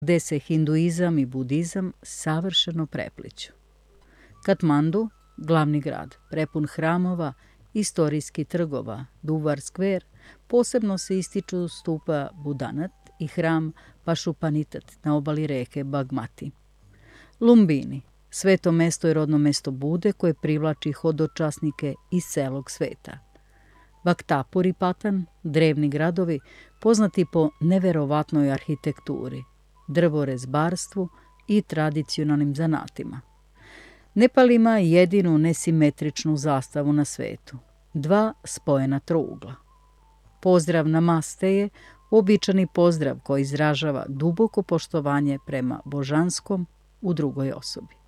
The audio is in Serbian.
gde se hinduizam i budizam savršeno prepliću. Katmandu, glavni grad, prepun hramova, istorijskih trgova, Duvar skver, posebno se ističu stupa Budanat i hram Pašupanitat na obali reke Bagmati. Lumbini, sveto mesto i rodno mesto Bude koje privlači hodočasnike iz celog sveta. Baktapur i Patan, drevni gradovi, poznati po neverovatnoj arhitekturi, drvorezbarstvu i tradicionalnim zanatima. Nepal ima jedinu nesimetričnu zastavu na svetu, 2 spojena trougla. Pozdrav namaste je uobičajeni pozdrav koji izražava duboko poštovanje prema božanskom u drugoj osobi.